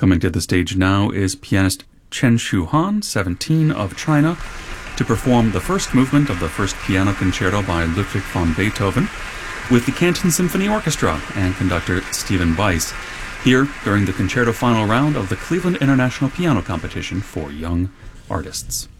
Coming to the stage now is pianist Chen Shuhan, 17, of China, to perform the first movement of the first piano concerto by Ludwig van Beethoven with the Canton Symphony Orchestra and conductor Stephen Weiss, here during the concerto final round of the Cleveland International Piano Competition for Young Artists.